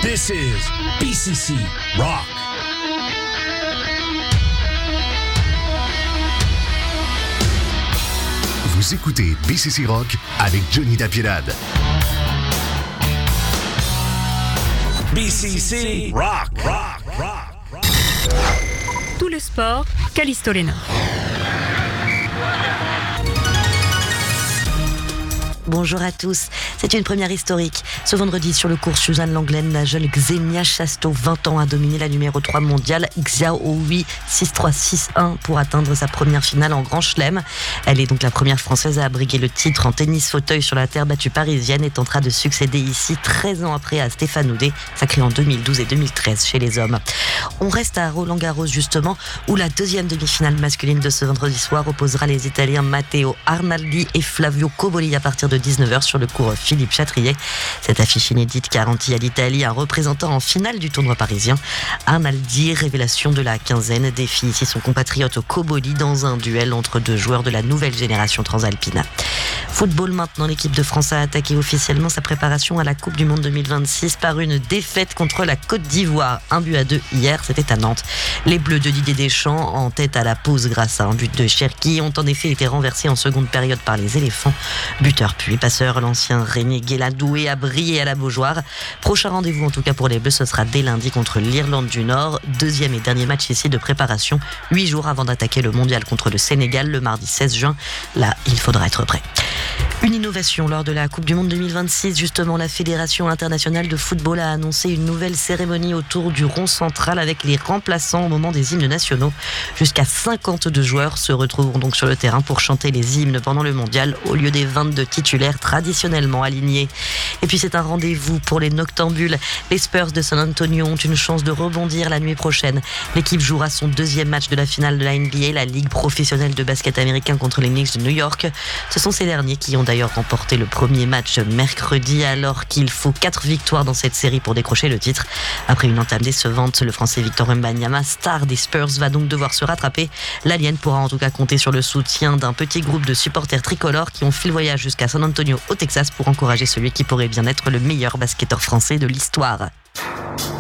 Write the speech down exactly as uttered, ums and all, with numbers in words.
This is B C C Rock. Vous écoutez B C C Rock avec Johnny Dapiedad. B C C Rock, rock, rock. Tout le sport, Callisto Lena. Bonjour à tous. C'est une première historique. Ce vendredi, sur le cours Suzanne Lenglen, la jeune Xenia Chasteau, vingt ans, a dominé la numéro trois mondiale Xiao Hui six trois six un pour atteindre sa première finale en Grand Chelem. Elle est donc la première française à abriguer le titre en tennis fauteuil sur la terre battue parisienne et tentera de succéder ici treize ans après à Stéphane Houdet, sacré en deux mille douze et deux mille treize chez les hommes. On reste à Roland-Garros justement, où la deuxième demi-finale masculine de ce vendredi soir opposera les Italiens Matteo Arnaldi et Flavio Cobolli à partir de dix-neuf heures sur le cours Philippe Chatrier. Cette affiche inédite garantit à l'Italie un représentant en finale du tournoi parisien. Arnaldi, révélation de la quinzaine, défie ici son compatriote Cobolli dans un duel entre deux joueurs de la nouvelle génération transalpine. Football maintenant, l'équipe de France a attaqué officiellement sa préparation à la Coupe du Monde deux mille vingt-six par une défaite contre la Côte d'Ivoire. Un but à deux hier, c'était à Nantes. Les Bleus de Didier Deschamps, en tête à la pause grâce à un but de Cherki, ont en effet été renversés en seconde période par les éléphants. Buteur puis passeur, l'ancien René Guéladoué a brillé à la Beaujoire. Prochain rendez-vous en tout cas pour les Bleus, ce sera dès lundi contre l'Irlande du Nord. Deuxième et dernier match ici de préparation, huit jours avant d'attaquer le mondial contre le Sénégal le mardi seize juin. Là, il faudra être prêt. Une innovation lors de la Coupe du Monde deux mille vingt-six. Justement, la Fédération internationale de football a annoncé une nouvelle cérémonie autour du rond central avec les remplaçants au moment des hymnes nationaux. Jusqu'à cinquante-deux joueurs se retrouveront donc sur le terrain pour chanter les hymnes pendant le mondial au lieu des vingt-deux titulaires traditionnellement alignés. Et puis c'est un rendez-vous pour les noctambules. Les Spurs de San Antonio ont une chance de rebondir la nuit prochaine. L'équipe jouera son deuxième match de la finale de la N B A, la Ligue professionnelle de basket américain, contre les Knicks de New York. Ce sont ces derniers qui ont d'ailleurs remporté le premier match mercredi, alors qu'il faut quatre victoires dans cette série pour décrocher le titre. Après une entame décevante, le Français Victor Wembanyama, star des Spurs, va donc devoir se rattraper. L'Alien pourra en tout cas compter sur le soutien d'un petit groupe de supporters tricolores qui ont fait le voyage jusqu'à San Antonio au Texas pour encourager celui qui pourrait bien être le meilleur basketteur français de l'histoire.